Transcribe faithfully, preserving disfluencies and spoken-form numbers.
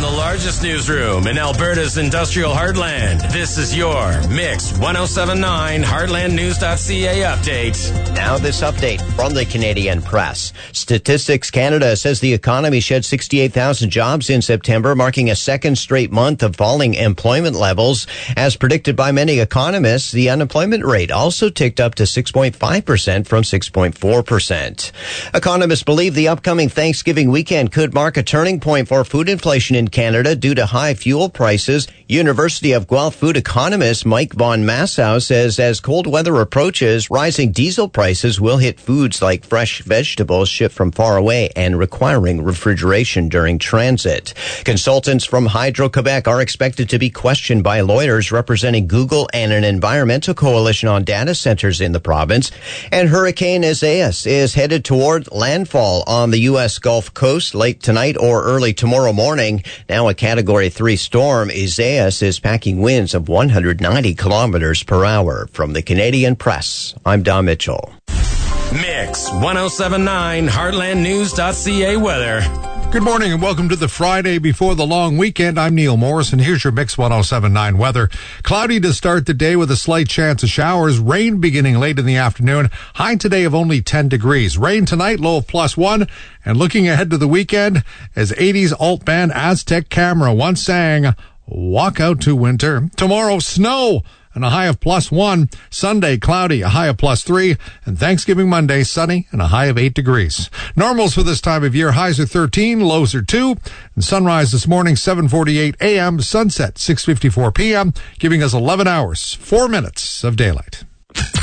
the largest newsroom in Alberta's industrial heartland, this is your Mix ten seventy-nine Heartland News dot C A update. Now this update from the Canadian Press. Statistics Canada says the economy shed sixty-eight thousand jobs in September, marking a second straight month of falling employment levels. As predicted by many economists, the unemployment rate also ticked up to six point five percent from six point four percent. Economists believe the upcoming Thanksgiving weekend could mark a turning point for food inflation in Canada due to high fuel prices. University of Guelph food economist Mike Von Massow says as cold weather approaches, rising diesel prices will hit foods like fresh vegetables shipped from far away and requiring refrigeration during transit. Consultants from Hydro-Quebec are expected to be questioned by lawyers representing Google and an environmental coalition on data centers in the province. And Hurricane Isaias is headed toward landfall on the U S Gulf Coast late tonight or early tomorrow morning. Now a Category three storm, Isaias is packing winds of one hundred ninety kilometers per hour. From the Canadian Press, I'm Don Mitchell. Mix ten seventy-nine Heartland News dot C A weather. Good morning and welcome to the Friday before the long weekend. I'm Neil Morrison. Here's your Mix ten seventy-nine weather. Cloudy to start the day with a slight chance of showers. Rain beginning late in the afternoon. High today of only ten degrees. Rain tonight, low of plus one. And looking ahead to the weekend, as eighties alt band Aztec Camera once sang, "Walk out to winter." Tomorrow, snow and a high of plus one. Sunday, cloudy, a high of plus three. And Thanksgiving Monday, sunny and a high of eight degrees. Normals for this time of year, highs are thirteen, lows are two. And sunrise this morning, seven forty-eight a.m., sunset, six fifty-four p.m., giving us eleven hours, four minutes of daylight.